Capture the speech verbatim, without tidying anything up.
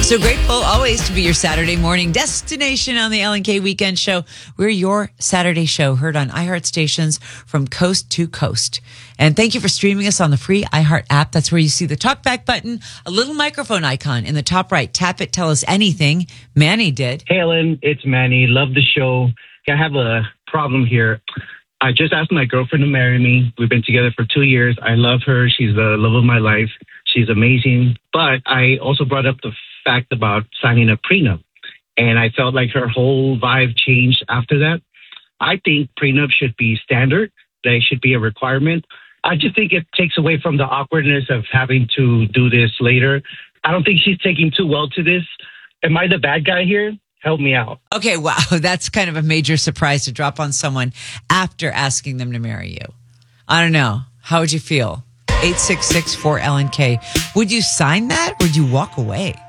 So grateful always to be your Saturday morning destination on the L and K Weekend Show. We're your Saturday show heard on iHeart stations from coast to coast. And thank you for streaming us on the free iHeart app. That's where you see the talkback button, a little microphone icon in the top right. Tap it, tell us anything. Manny did. Hey, Ellen, it's Manny. Love the show. I have a problem here. I just asked my girlfriend to marry me. We've been together for two years. I love her. She's the love of my life. She's amazing. But I also brought up the fact about signing a prenup. And I felt like her whole vibe changed after that. I think prenup should be standard. They should be a requirement. I just think it takes away from the awkwardness of having to do this later. I don't think she's taking too well to this. Am I the bad guy here? Help me out. Okay, wow. That's kind of a major surprise to drop on someone after asking them to marry you. I don't know. How would you feel? eight six six four L N K. Would you sign that or would you walk away?